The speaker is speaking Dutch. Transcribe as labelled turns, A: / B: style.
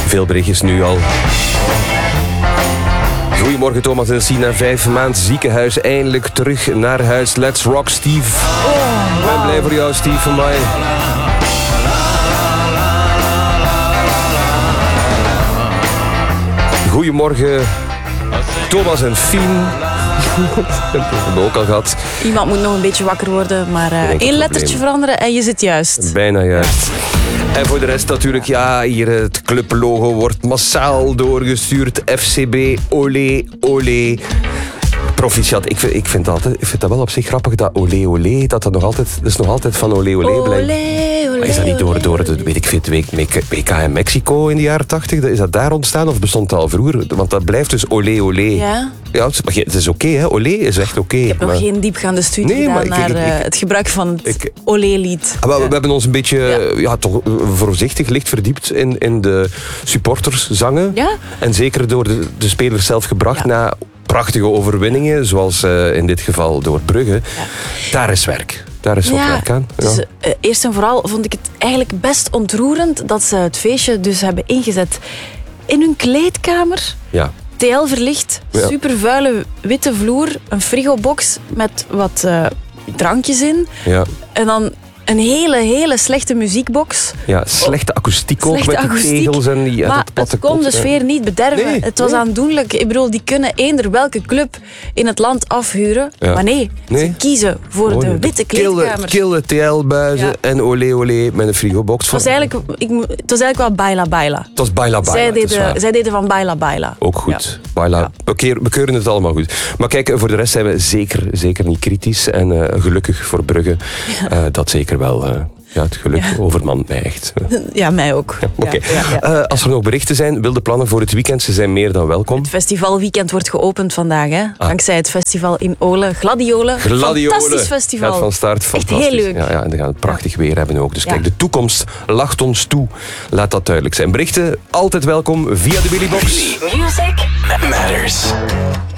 A: Veel berichtjes nu al. Goedemorgen Thomas en Sina, 5 maanden ziekenhuis, eindelijk terug naar huis. Let's rock Steve. Ik ben blij voor jou Steve, van mij. Goedemorgen Thomas en Fien. Dat hebben we ook al gehad.
B: Iemand moet nog een beetje wakker worden, maar één lettertje veranderen en je zit juist.
A: Bijna juist. En voor de rest natuurlijk, ja, hier het clublogo wordt massaal doorgestuurd. FCB, olé, olé. Proficiat. Ik vind dat wel op zich grappig, dat olé, olé, dat is nog altijd van olé, olé blijft. Maar is dat niet door het, weet ik veel, WK in Mexico in de jaren 80? Is dat daar ontstaan of bestond dat al vroeger? Want dat blijft dus olé, olé.
B: Ja.
A: Ja, het is oké, hè? Olé is echt oké.
B: Ik heb nog geen diepgaande studie gedaan naar het gebruik van het olé-lied.
A: We hebben ons een beetje toch voorzichtig licht verdiept in de supporterszangen.
B: Ja?
A: En zeker door de spelers zelf gebracht naar prachtige overwinningen, zoals in dit geval door Brugge. Ja. Daar is werk. Daar is wat werk aan. Ja.
B: Dus, eerst en vooral vond ik het eigenlijk best ontroerend dat ze het feestje dus hebben ingezet in hun kleedkamer.
A: Ja.
B: TL verlicht, super vuile witte vloer, een frigobox met wat drankjes in.
A: Ja.
B: En dan een hele slechte muziekbox.
A: Ja, slechte akoestiek ook met die tegels en die
B: maar het kon de sfeer niet bederven. Nee, het was aandoenlijk. Ik bedoel, die kunnen eender welke club in het land afhuren. Ja. Maar nee, ze kiezen voor de witte kleedkamer.
A: Kille TL-buizen en olé olé met een frigobox.
B: Het was eigenlijk wel baila baila.
A: Het was baila baila.
B: Zij deden van baila baila.
A: Ook goed. Ja. Baila. Ja. We keuren het allemaal goed. Maar kijk, voor de rest zijn we zeker niet kritisch. En gelukkig voor Brugge, dat zeker wel. Het geluk overmand mij echt.
B: Ja, mij ook.
A: Ja, okay. Als er nog berichten zijn, wilde plannen voor het weekend, ze zijn meer dan welkom.
B: Het festivalweekend wordt geopend vandaag. Hè? Dankzij het festival in Olen. Gladiolen. Fantastisch festival.
A: Gaat van start. Fantastisch.
B: Echt heel leuk.
A: Ja, en dan gaan we het prachtig weer hebben ook. Dus kijk, de toekomst lacht ons toe. Laat dat duidelijk zijn. Berichten, altijd welkom via de Billybox.
C: Music Matters.